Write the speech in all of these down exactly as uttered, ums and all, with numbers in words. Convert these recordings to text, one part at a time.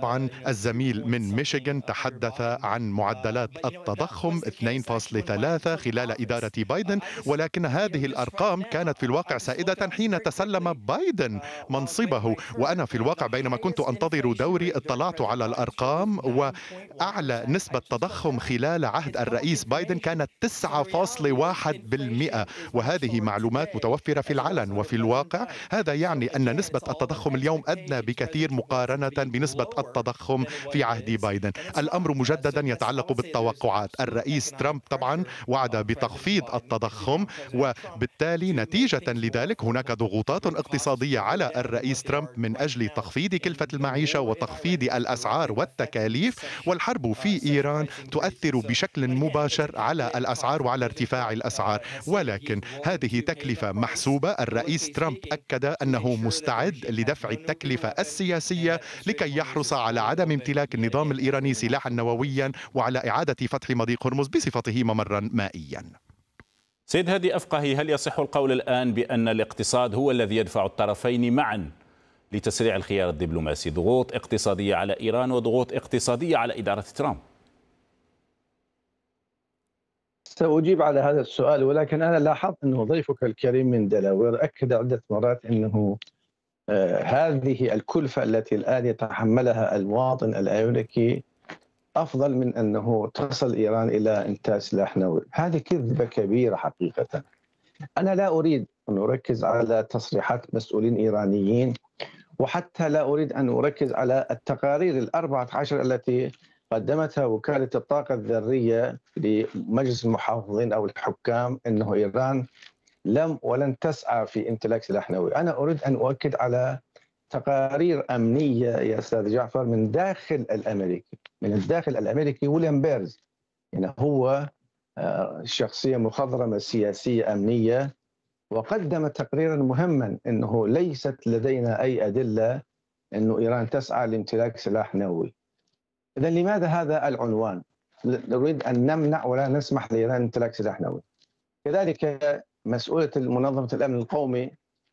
طبعا الزميل من ميشيغان تحدث عن معدلات التضخم اثنين فاصلة ثلاثة خلال إدارة بايدن، ولكن هذه الأرقام كانت في الواقع سائدة حين تسلم بايدن منصبه. وأنا في الواقع بينما كنت أنتظر دوري اطلعت على الأرقام، وأعلى نسبة تضخم خلال عهد الرئيس بايدن كانت تسعة فاصلة واحد بالمئة، وهذه معلومات متوفرة في العلن. وفي الواقع هذا يعني أن نسبة التضخم اليوم أدنى بكثير مقارنة بنسبة التضخم في عهد بايدن. الأمر مجددا يتعلق بالتوقعات. الرئيس ترامب طبعا وعد بتخفيض التضخم، وبالتالي نتيجة لذلك هناك ضغوطات اقتصادية على الرئيس ترامب من أجل تخفيض كلفة المعيشة وتخفيض الأسعار والتكاليف. والحرب في إيران تؤثر بشكل مباشر على الأسعار وعلى ارتفاع الأسعار، ولكن هذه تكلفة محسوبة. الرئيس ترامب أكد أنه مستعد لدفع التكلفة السياسية لكي يحرص على عدم امتلاك النظام الإيراني سلاحا نوويا وعلى إعادة فتح مضيق هرمز بصفته ممرا مائيا. سيد هادي أفقهي، هل يصح القول الآن بأن الاقتصاد هو الذي يدفع الطرفين معا لتسريع الخيار الدبلوماسي؟ ضغوط اقتصادية على إيران وضغوط اقتصادية على إدارة ترامب. سأجيب على هذا السؤال، ولكن أنا لاحظت أنه ضيفك الكريم من دلاوير أكد عدة مرات أنه آه هذه الكلفة التي الآن يتحملها المواطن الأمريكي أفضل من أنه تصل إيران إلى إنتاج سلاح نووي. هذه كذبة كبيرة حقيقة. أنا لا أريد أن أركز على تصريحات مسؤولين إيرانيين، وحتى لا أريد أن أركز على التقارير الأربعة عشر التي قدمتها وكالة الطاقة الذرية لمجلس المحافظين أو الحكام أنه إيران لم ولن تسعى في امتلاك سلاح نووي. أنا أريد أن أؤكد على تقارير أمنية يا أستاذ جعفر من داخل الأمريكي، من الداخل الأمريكي. ويليام بيرز يعني هو شخصية مخضرمة سياسية أمنية، وقدم تقريرا مهما أنه ليست لدينا أي أدلة أنه إيران تسعى لامتلاك سلاح نووي. إذا لماذا هذا العنوان؟ نريد أن نمنع ولا نسمح لإيران امتلاك سلاح نووي. كذلك مسؤولة منظمة الأمن القومي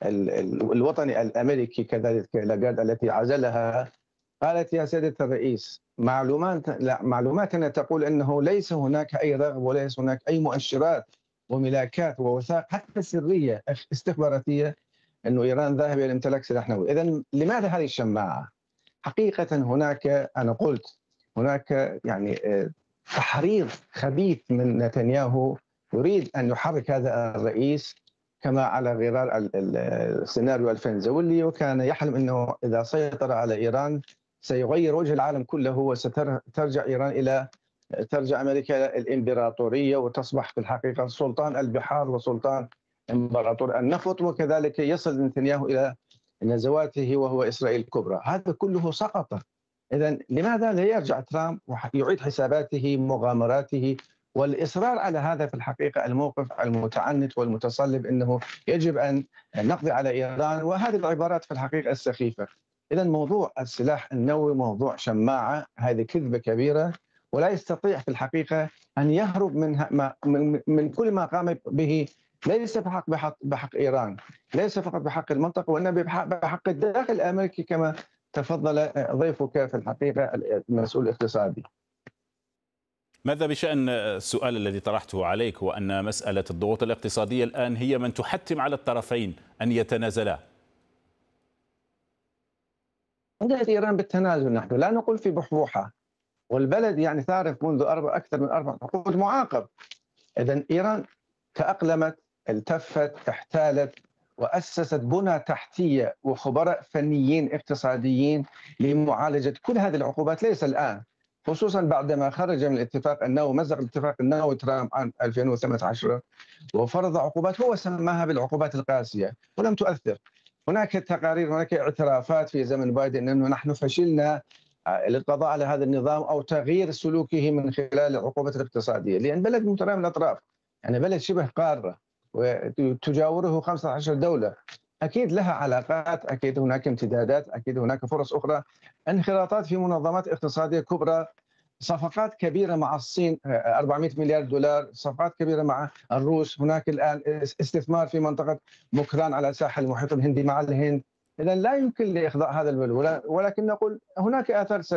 الوطني الأمريكي كذلك لاجارد التي عزلها قالت يا سيادة الرئيس معلومات لا معلوماتنا تقول أنه ليس هناك أي رغبة وليس هناك أي مؤشرات وملاكات ووثائق حتى سرية استخباراتية أنه إيران ذاهبة إلى امتلاك سلاح نووي. إذن لماذا هذه الشماعة؟ حقيقة هناك أنا قلت هناك يعني تحريض خبيث من نتنياهو يريد أن يحرك هذا الرئيس كما على غرار السيناريو الفنزويلي، وكان يحلم أنه إذا سيطر على إيران سيغير وجه العالم كله، وسترجع إيران إلى ترجع أمريكا الإمبراطورية وتصبح في الحقيقة سلطان البحار وسلطان إمبراطور النفط، وكذلك يصل نتنياهو إلى نزواته وهو إسرائيل الكبرى. هذا كله سقط. إذا لماذا لا يرجع ترامب ويعيد حساباته مغامراته والإصرار على هذا في الحقيقة الموقف المتعنت والمتصلب أنه يجب أن نقضي على إيران، وهذه العبارات في الحقيقة السخيفة. إذا موضوع السلاح النووي موضوع شماعة، هذه كذبة كبيرة، ولا يستطيع في الحقيقة أن يهرب من من, من كل ما قام به، ليس بحق بحق, بحق إيران، ليس فقط بحق المنطقة، وإنما بحق, بحق الداخل الأمريكي كما تفضل ضيفك في الحقيقة المسؤول الاقتصادي. ماذا بشأن السؤال الذي طرحته عليك، وأن مسألة الضغوط الاقتصادية الآن هي من تحتم على الطرفين أن يتنازلا؟ بدأت إيران بالتنازل، نحن لا نقول في بحبوحة، والبلد يعني تعرف منذ أربع أكثر من أربع عقود معاقب. إذن إيران تأقلمت، التفت، احتالت، وأسست بنى تحتية وخبراء فنيين اقتصاديين لمعالجة كل هذه العقوبات، ليس الآن، خصوصا بعدما خرج من الاتفاق النووي، مزق الاتفاق النووي ترامب عام ألفين وثمانية عشر وفرض عقوبات هو سماها بالعقوبات القاسية ولم تؤثر. هناك تقارير، هناك اعترافات في زمن بايدن أنه نحن فشلنا للقضاء على هذا النظام أو تغيير سلوكه من خلال العقوبات الاقتصادية، لأن بلد مترامي الأطراف، يعني بلد شبه قارة وتجاوره خمسة عشر دولة، أكيد لها علاقات، أكيد هناك امتدادات، أكيد هناك فرص أخرى، انخراطات في منظمات اقتصادية كبرى، صفقات كبيرة مع الصين أربعمئة مليار دولار، صفقات كبيرة مع الروس، هناك الآن استثمار في منطقة مكران على ساحل المحيط الهندي مع الهند. إذا لا يمكن لإخضاع هذا البلد، ولكن نقول هناك آثار